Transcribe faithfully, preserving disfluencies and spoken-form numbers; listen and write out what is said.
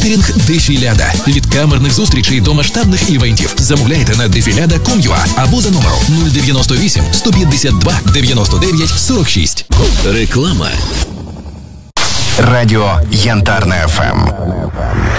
Кетерінг Дефіляда. Від камерних зустрічей до масштабних івентів. Замовляйте на дефіляда крапка ком крапка ю а або за номером нуль дев'яносто вісім сто п'ятдесят два дев'яносто дев'ять сорок шість. Реклама. Радіо Янтарне еф ем.